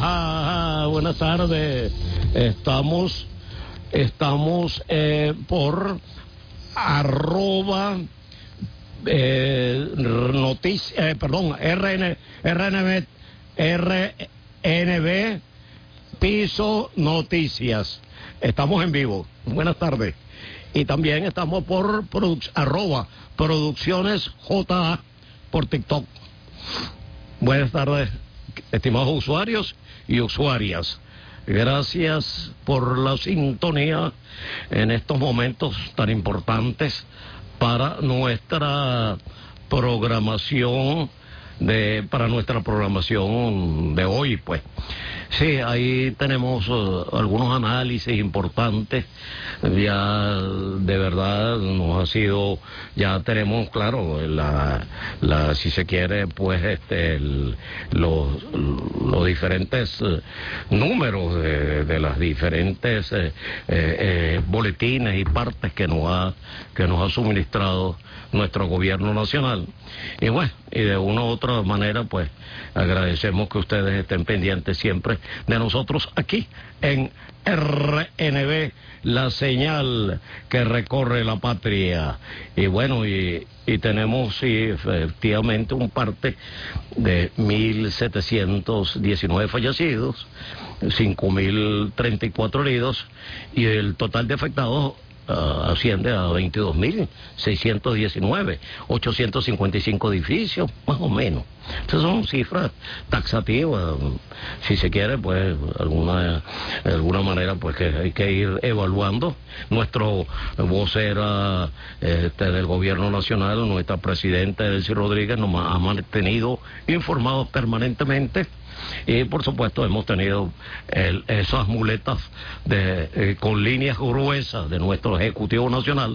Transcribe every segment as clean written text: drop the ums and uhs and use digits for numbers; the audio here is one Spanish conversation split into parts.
Buenas tardes. Estamos por arroba RNB Piso Noticias. Estamos en vivo. Buenas tardes. Y también estamos por arroba Producciones JA por TikTok. Buenas tardes, estimados usuarios y usuarias. Gracias por la sintonía en estos momentos tan importantes para nuestra programación de hoy, pues. Sí, ahí tenemos algunos análisis importantes. Ya de verdad nos ha sido, ya tenemos claro si se quiere, pues los diferentes números de las diferentes boletines y partes que nos ha suministrado nuestro gobierno nacional. Y bueno, y de una u otra manera, pues agradecemos que ustedes estén pendientes siempre de nosotros aquí en RNB, la señal que recorre la patria. Y bueno, y tenemos efectivamente un parte de 1.719 fallecidos, 5.034 heridos, y el total de afectados asciende a 22.619, 855 edificios, más o menos. Estas son cifras taxativas, si se quiere, pues de alguna manera, pues que hay que ir evaluando. Nuestro vocera del gobierno nacional, nuestra presidenta Delcy Rodríguez, nos ha mantenido informados permanentemente. Y por supuesto hemos tenido esas muletas con líneas gruesas de nuestro Ejecutivo Nacional,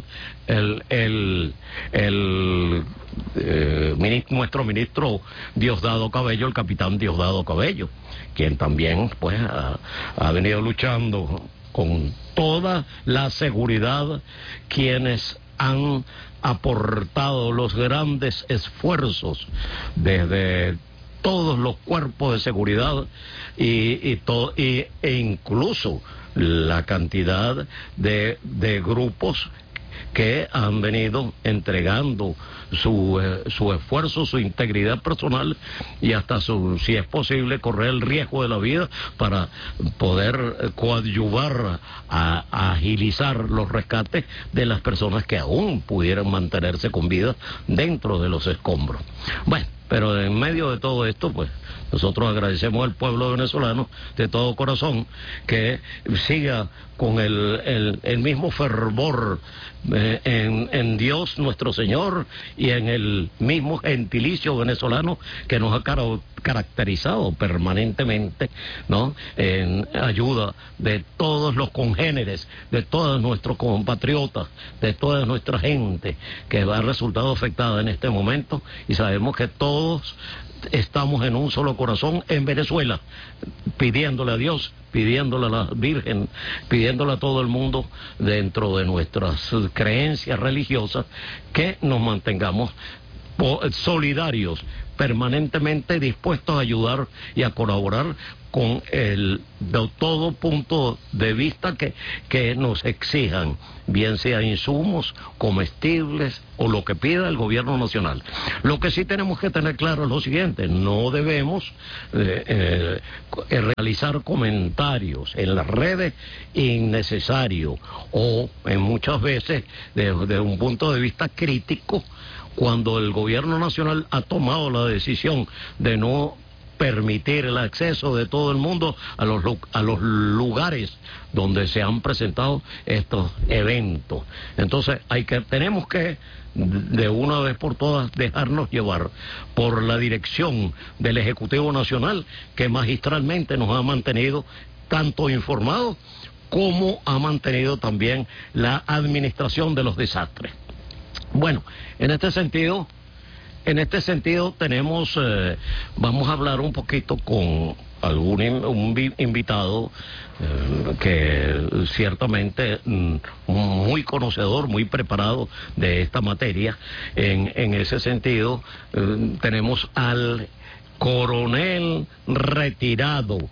nuestro ministro Diosdado Cabello, el capitán Diosdado Cabello, quien también pues ha venido luchando con toda la seguridad, quienes han aportado los grandes esfuerzos desde todos los cuerpos de seguridad e incluso la cantidad de grupos que han venido entregando su esfuerzo, su integridad personal y hasta si es posible, correr el riesgo de la vida para poder coadyuvar a agilizar los rescates de las personas que aún pudieran mantenerse con vida dentro de los escombros. Bueno, pero en medio de todo esto, pues, nosotros agradecemos al pueblo venezolano de todo corazón que siga con el mismo fervor en Dios nuestro Señor y en el mismo gentilicio venezolano que nos ha caracterizado permanentemente, ¿no? En ayuda de todos los congéneres, de todos nuestros compatriotas, de toda nuestra gente que ha resultado afectada en este momento, y sabemos que todos estamos en un solo corazón en Venezuela, pidiéndole a Dios, pidiéndole a la Virgen, pidiéndole a todo el mundo dentro de nuestras creencias religiosas que nos mantengamos solidarios, permanentemente dispuestos a ayudar y a colaborar con de todo punto de vista que nos exijan, bien sea insumos, comestibles o lo que pida el gobierno nacional. Lo que sí tenemos que tener claro es lo siguiente: no debemos realizar comentarios en las redes innecesarios o en muchas veces desde un punto de vista crítico, cuando el gobierno nacional ha tomado la decisión de no permitir el acceso de todo el mundo a los lugares donde se han presentado estos eventos. Entonces tenemos que de una vez por todas dejarnos llevar por la dirección del Ejecutivo Nacional, que magistralmente nos ha mantenido tanto informados como ha mantenido también la administración de los desastres. Bueno, en este sentido tenemos, vamos a hablar un poquito con un invitado que ciertmente muy conocedor, muy preparado de esta materia. En ese sentido, tenemos al coronel retirado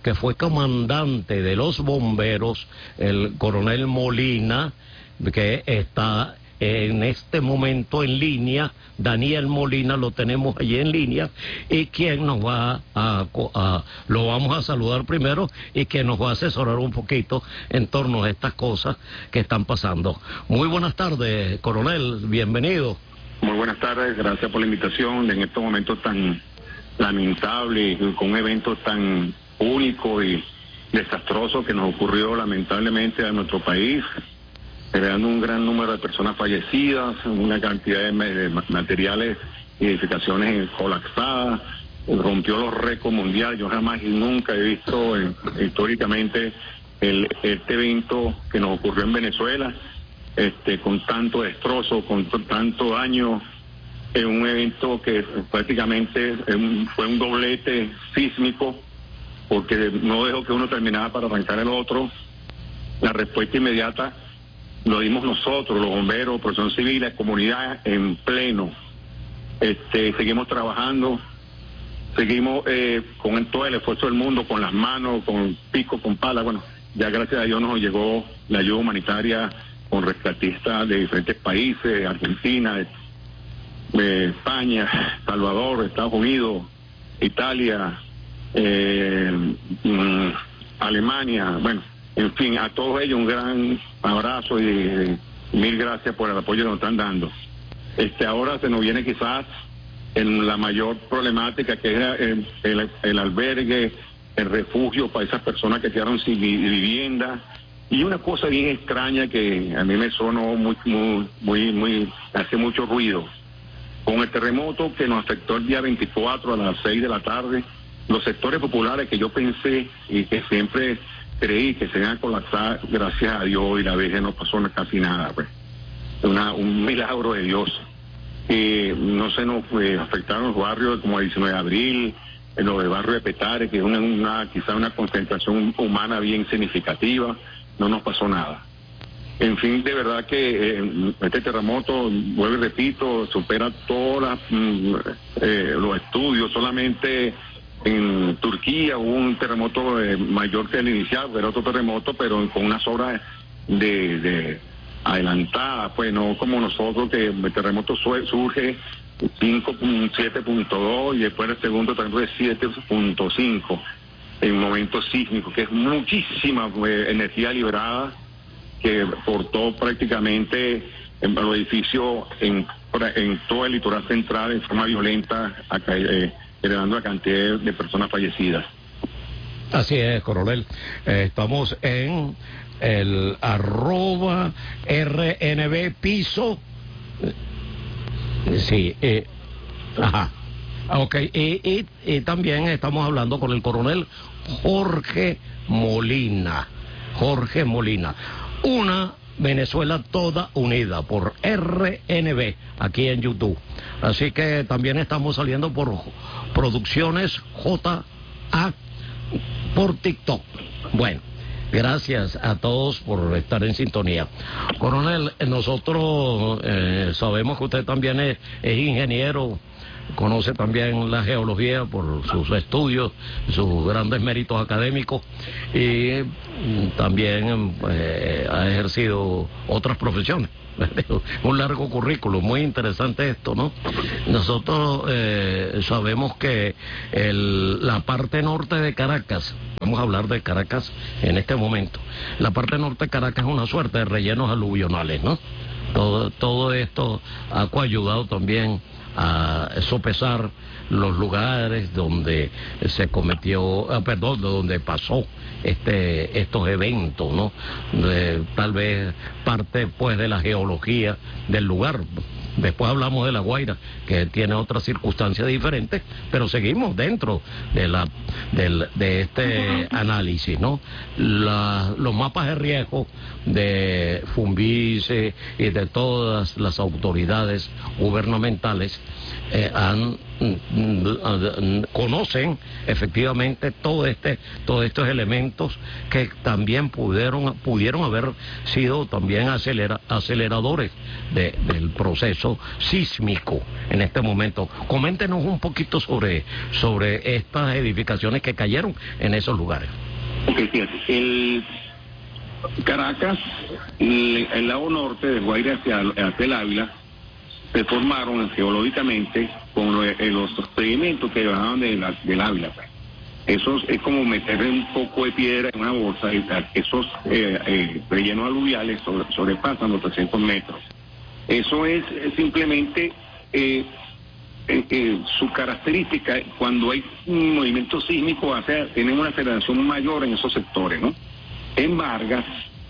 que fue comandante de los bomberos, el coronel Molina, que está en este momento en línea. Daniel Molina lo tenemos allí en línea, y quien nos va lo vamos a saludar primero, y quien nos va a asesorar un poquito en torno a estas cosas que están pasando. Muy buenas tardes, coronel, bienvenido. Muy buenas tardes, gracias por la invitación en estos momentos tan lamentables, con un evento tan único y desastroso que nos ocurrió lamentablemente a nuestro país, creando un gran número de personas fallecidas, una cantidad de materiales y edificaciones colapsadas, rompió los récords mundiales. Yo jamás y nunca he visto históricamente este evento que nos ocurrió en Venezuela, con tanto destrozo, con tanto daño, en un evento que prácticamente fue un doblete sísmico, porque no dejó que uno terminara para arrancar el otro. La respuesta inmediata lo dimos nosotros, los bomberos, protección civil, la comunidad en pleno. Seguimos trabajando, seguimos con todo el esfuerzo del mundo, con las manos, con pico, con pala. Bueno, ya gracias a Dios nos llegó la ayuda humanitaria con rescatistas de diferentes países, Argentina, España, Salvador, Estados Unidos, Italia, Alemania, bueno, en fin, a todos ellos un gran abrazo y mil gracias por el apoyo que nos están dando. Ahora se nos viene quizás en la mayor problemática, que es el albergue, el refugio para esas personas que quedaron sin vivienda. Y una cosa bien extraña que a mí me sonó muy, hace mucho ruido. Con el terremoto que nos afectó el día 24 a las 6 de la tarde, los sectores populares que yo pensé y que siempre creí que se iban a colapsar, gracias a Dios y la Virgen, no pasó casi nada, pues. Un milagro de Dios. No se nos afectaron los barrios como el 19 de abril, en los barrios de Petare, que es quizá una concentración humana bien significativa, no nos pasó nada. En fin, de verdad que este terremoto, vuelvo y repito, supera todos los estudios. Solamente en Turquía hubo un terremoto mayor que el inicial, era otro terremoto, pero con unas horas de adelantadas, pues no como nosotros, que el terremoto surge 7.2 y después el segundo terremoto de 7.5 en momentos sísmicos, que es muchísima energía liberada, que portó prácticamente en los edificios en todo el litoral central en forma violenta, generando la cantidad de personas fallecidas. Así es, coronel. Estamos en el @RNB piso. Sí, ajá. Ok, y también estamos hablando con el coronel Jorge Molina. Jorge Molina. Una Venezuela toda unida por RNB aquí en YouTube. Así que también estamos saliendo por Producciones JA por TikTok. Bueno, gracias a todos por estar en sintonía. Coronel, nosotros sabemos que usted también es ingeniero, conoce también la geología por sus estudios, sus grandes méritos académicos, y también ha ejercido otras profesiones. Un largo currículo, muy interesante esto, ¿no? Nosotros sabemos que la parte norte de Caracas, vamos a hablar de Caracas en este momento, la parte norte de Caracas es una suerte de rellenos aluvionales, ¿no? Todo esto ha coayudado también a sopesar los lugares donde se cometió, donde pasó estos eventos, ¿no? Tal vez parte pues de la geología del lugar. Después hablamos de La Guaira, que tiene otras circunstancias diferentes, pero seguimos dentro de este análisis, ¿no? Los mapas de riesgo de Funvice y de todas las autoridades gubernamentales han conocen efectivamente todos estos elementos que también pudieron haber sido también aceleradores del proceso sísmico en este momento. Coméntenos un poquito sobre estas edificaciones que cayeron en esos lugares. Okay, fíjate, Caracas, el lado norte del Guaire hacia el Ávila, se formaron geológicamente con los sedimentos que bajaban del Ávila. Eso es como meter un poco de piedra en una bolsa, y esos rellenos aluviales sobrepasan los 300 metros. Eso es simplemente su característica. Cuando hay un movimiento sísmico, tienen una aceleración mayor en esos sectores, ¿no? En Vargas,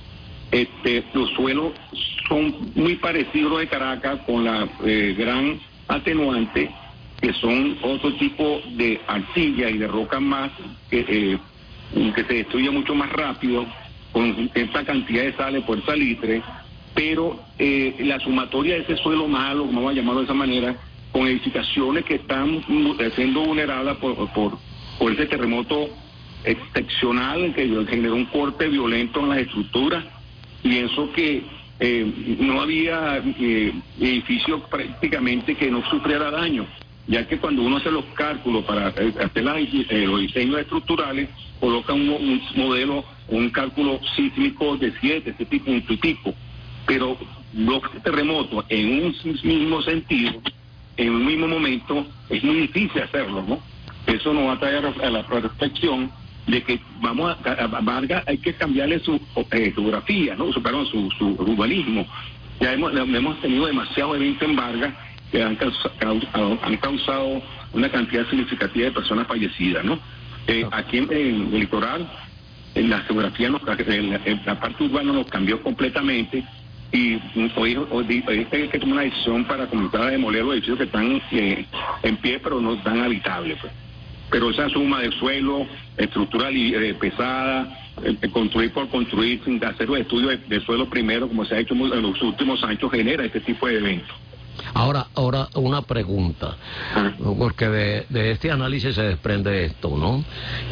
los suelos son muy parecidos a los de Caracas, con la gran atenuante que son otro tipo de arcilla y de roca más que se destruye mucho más rápido, con esta cantidad de sales por salitre, pero la sumatoria de ese suelo malo, vamos a llamarlo de esa manera, con edificaciones que están siendo vulneradas por ese terremoto excepcional que generó un corte violento en las estructuras. Pienso que no había edificio prácticamente que no sufriera daño, ya que cuando uno hace los cálculos para hacer los diseños estructurales, coloca un modelo, un cálculo sísmico de 7 puntos y pico, pero los terremotos en un mismo sentido, en un mismo momento, es muy difícil hacerlo, ¿no? Eso nos va a traer a la reflexión de que a Vargas hay que cambiarle su geografía, ¿no? Su urbanismo. Ya hemos tenido demasiados eventos en Vargas que han causado una cantidad significativa de personas fallecidas, ¿no? Aquí en el litoral, en la geografía, la parte urbana nos cambió completamente, y hoy hay que tomar una decisión para comenzar a demoler los edificios que están en pie, pero no están habitables, pues. Pero esa suma de suelo, estructura pesada, construir por construir, sin hacer los estudios de suelo primero, como se ha hecho en los últimos años, genera este tipo de eventos. Ahora una pregunta, porque de este análisis se desprende esto, ¿no?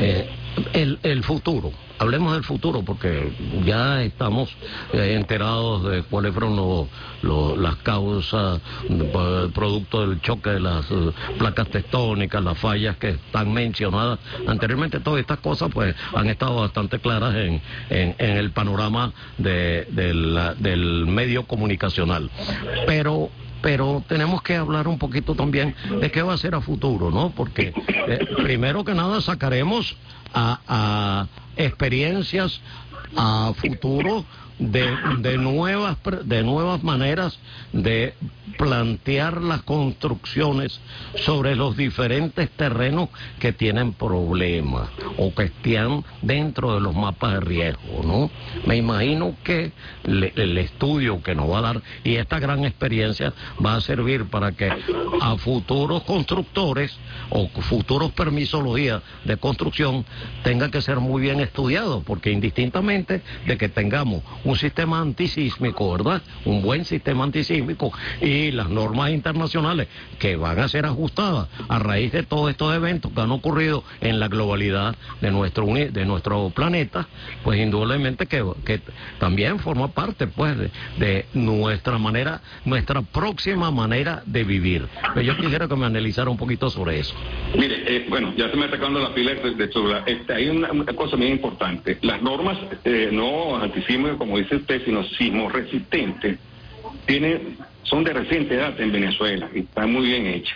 El futuro. Hablemos del futuro, porque ya estamos enterados de cuáles fueron las causas producto del choque de las placas tectónicas, las fallas que están mencionadas anteriormente. Todas estas cosas pues han estado bastante claras en el panorama del medio comunicacional. Pero tenemos que hablar un poquito también de qué va a ser a futuro, ¿no? Porque primero que nada sacaremos a experiencias a futuro de nuevas maneras de plantear las construcciones sobre los diferentes terrenos que tienen problemas o que están dentro de los mapas de riesgo, ¿no? Me imagino que el estudio que nos va a dar y esta gran experiencia va a servir para que a futuros constructores o futuros permisologías de construcción tenga que ser muy bien estudiado, porque indistintamente de que tengamos un sistema antisísmico, ¿verdad? Un buen sistema antisísmico y las normas internacionales que van a ser ajustadas a raíz de todos estos eventos que han ocurrido en la globalidad de nuestro planeta, pues indudablemente que también forma parte pues de nuestra próxima manera de vivir. Pero yo quisiera que me analizara un poquito sobre eso. Mire, bueno, ya se me está acabando la pila de celular. Hay una cosa muy importante. Las normas no antisísmicas, como dice usted, sino sismo resistentes, son de reciente data en Venezuela y están muy bien hechas.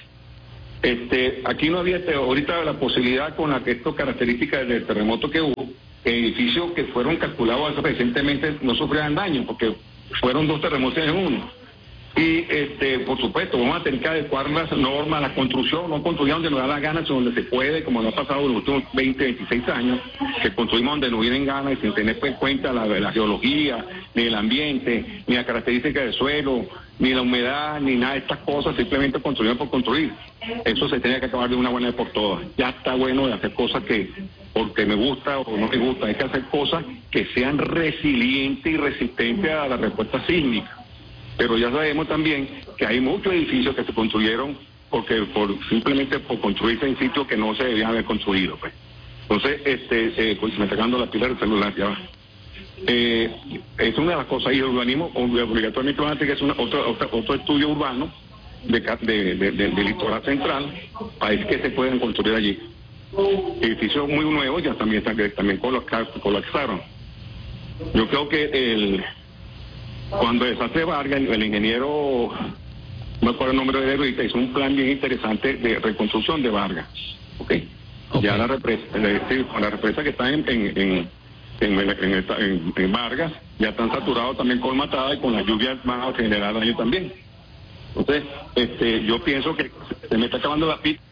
Aquí no había ahorita la posibilidad con estas características del terremoto que hubo, edificios que fueron calculados recientemente no sufrieran daño porque fueron 2 terremotos en uno. Y por supuesto vamos a tener que adecuar las normas, la construcción, no construir donde nos da la gana, sino donde se puede, como nos ha pasado en los últimos 20, 26 años, que construimos donde nos vienen ganas y sin tener en cuenta la geología, ni el ambiente, ni la característica del suelo, ni la humedad, ni nada de estas cosas, simplemente construimos por construir. Eso se tiene que acabar de una buena vez por todas. Ya está bueno de hacer cosas que porque me gusta o no me gusta, hay que hacer cosas que sean resilientes y resistentes a la respuesta sísmica. Pero ya sabemos también que hay muchos edificios que se construyeron simplemente por construirse en sitios que no se debían haber construido, pues. Entonces, pues se me está quedando la pila del celular, ya va. Es una de las cosas, y el urbanismo obligatoriamente va a tener que es otro estudio urbano de litoral central para ver que se pueden construir allí. Edificios muy nuevos ya también colapsaron. Yo creo que cuando el desastre de Vargas, el ingeniero, no me acuerdo el nombre de él, hizo un plan bien interesante de reconstrucción de Vargas. Okay. Ya la represa que está en Vargas ya están saturados también con matada, y con las lluvias van a generar daño también. Entonces, yo pienso que se me está acabando la pista.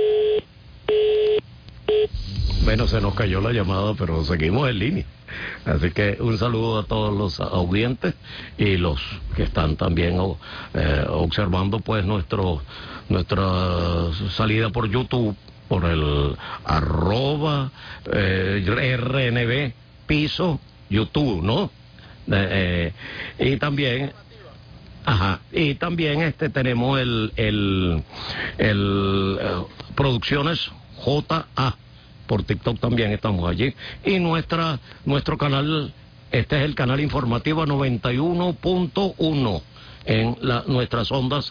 Bueno, se nos cayó la llamada, pero seguimos en línea. Así que un saludo a todos los audientes y los que están también observando pues nuestra salida por YouTube, por el @RNB piso YouTube, ¿no? Y también tenemos el Producciones JA. Por TikTok también estamos allí. Y nuestro canal, este es el canal informativo 91.1 en nuestras ondas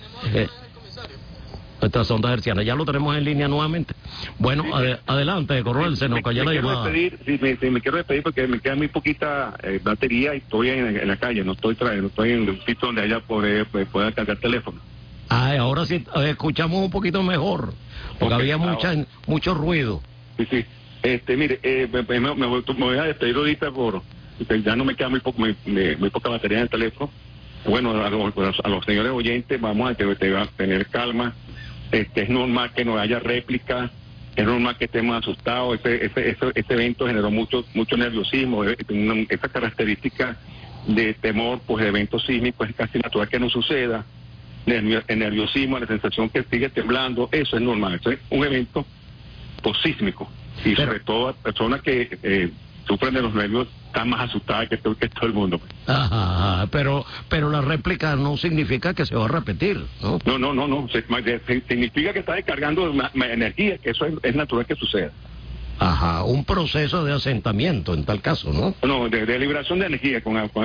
hercianas. Ya lo tenemos en línea nuevamente. Bueno, adelante, coronel, se nos cayó la llamada. Me quiero despedir porque me queda muy poquita batería y estoy en la calle, no estoy en un sitio donde haya pueda cargar teléfono. Ahora sí escuchamos un poquito mejor, porque había mucho ruido. Sí. Mire, me voy a despedir ahorita porque ya no me queda muy poca batería en el teléfono. Bueno, a los señores oyentes vamos a tener calma. Es normal que no haya réplica, es normal que estemos asustados. Este evento generó mucho nerviosismo. Esta característica de temor, pues de eventos sísmicos, es casi natural que no suceda. El nerviosismo, la sensación que sigue temblando, eso es normal. Eso es un evento sísmico, y sobre todo personas que sufren de los nervios están más asustadas que todo el mundo. Ajá, pero la réplica no significa que se va a repetir, ¿no? No, significa que está descargando energía, que eso es natural que suceda. Ajá, un proceso de asentamiento en tal caso, ¿no? No, de liberación de energía,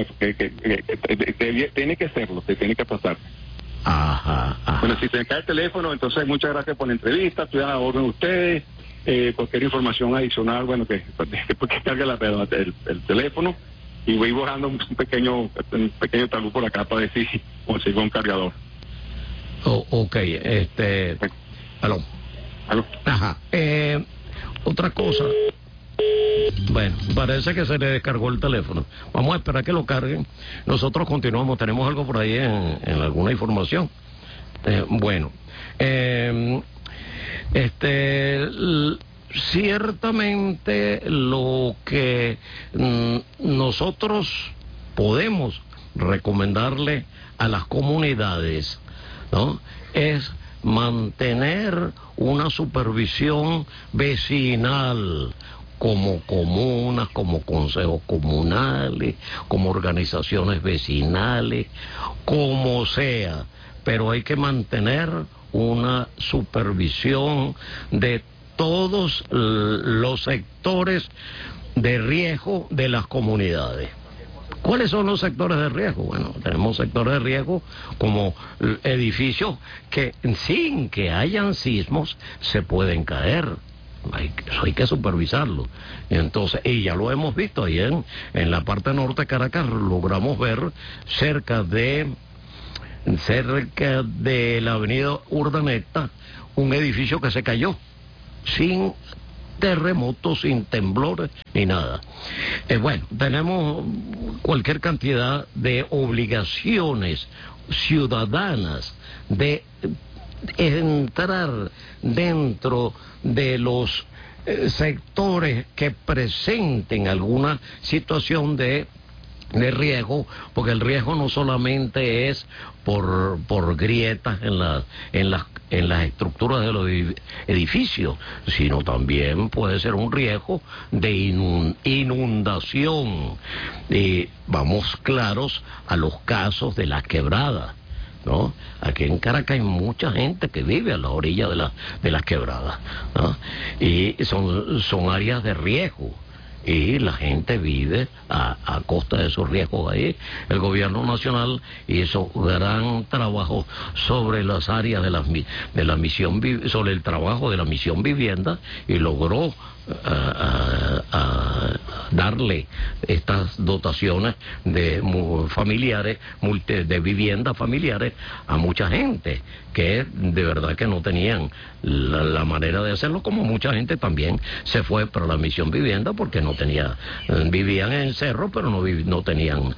que tiene que serlo, que tiene que pasar. Ajá. Bueno, si se me cae el teléfono, entonces muchas gracias por la entrevista, estoy a la orden de ustedes. Cualquier información adicional, bueno, que después que cargue el teléfono, y voy bajando un pequeño talud por acá para ver si consigo un cargador. Ok, aló. Ajá, otra cosa. Bueno, parece que se le descargó el teléfono. Vamos a esperar que lo carguen. Nosotros continuamos. Tenemos algo por ahí en alguna información. Ciertamente lo que nosotros podemos recomendarle a las comunidades, ¿no?, es mantener una supervisión vecinal, como comunas, como consejos comunales, como organizaciones vecinales, como sea, pero hay que mantener una supervisión de todos los sectores de riesgo de las comunidades. ¿Cuáles son los sectores de riesgo? Bueno, tenemos sectores de riesgo como edificios que sin que hayan sismos se pueden caer. Eso hay que supervisarlo. Entonces, y ya lo hemos visto ahí en la parte norte de Caracas, logramos ver cerca de la avenida Urdaneta un edificio que se cayó sin terremotos, sin temblores ni nada. Bueno, tenemos cualquier cantidad de obligaciones ciudadanas de entrar dentro de los sectores que presenten alguna situación de riesgo, porque el riesgo no solamente es por grietas en las estructuras de los edificios, sino también puede ser un riesgo de inundación. Y vamos claros a los casos de las quebradas. ¿no? Aquí en Caracas hay mucha gente que vive a la orilla de las quebradas, ¿no? Y son áreas de riesgo. Y la gente vive a costa de esos riesgos ahí. El gobierno nacional hizo gran trabajo sobre las áreas de la misión, sobre el trabajo de la misión vivienda, y logró darle estas dotaciones de familiares, de viviendas familiares a mucha gente que de verdad que no tenían la manera de hacerlo, como mucha gente también se fue para la misión vivienda porque no tenía, vivían en cerro pero no tenían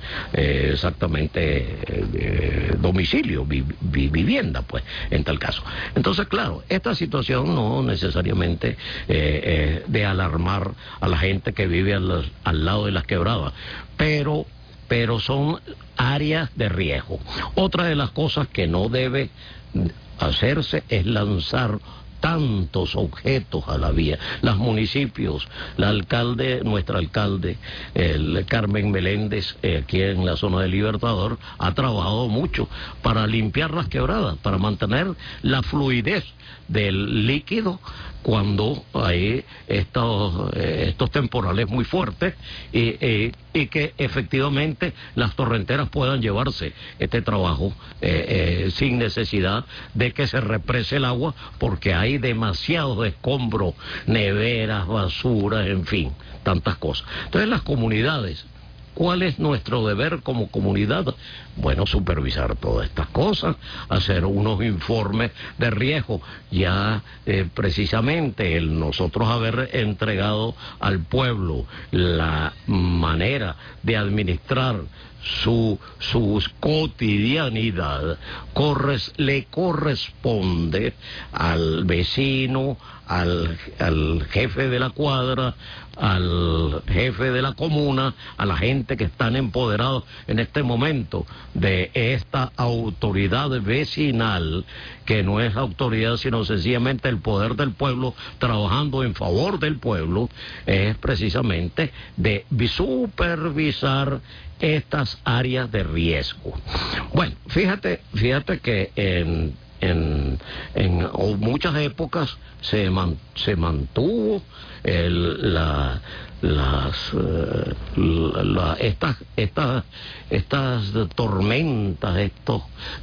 exactamente domicilio, vivienda, pues, en tal caso. Entonces, claro, esta situación no necesariamente de alarmar a la gente que vive al lado de las quebradas, pero son áreas de riesgo. Otra de las cosas que no debe hacerse es lanzar tantos objetos a la vía. Los municipios, nuestro alcalde, el Carmen Meléndez, aquí en la zona de Libertador, ha trabajado mucho para limpiar las quebradas, para mantener la fluidez del líquido cuando hay estos temporales muy fuertes, y que efectivamente las torrenteras puedan llevarse este trabajo sin necesidad de que se represe el agua, porque hay demasiado escombro, neveras, basuras, en fin, tantas cosas. Entonces las comunidades, ¿cuál es nuestro deber como comunidad? Bueno, supervisar todas estas cosas, hacer unos informes de riesgo. Ya precisamente nosotros haber entregado al pueblo la manera de administrar su cotidianidad, le corresponde al vecino, al jefe de la cuadra, al jefe de la comuna, a la gente que están empoderados en este momento de esta autoridad vecinal, que no es autoridad sino sencillamente el poder del pueblo trabajando en favor del pueblo, es precisamente de supervisar estas áreas de riesgo. Bueno, fíjate que en muchas épocas se mantuvo estas tormentas, estos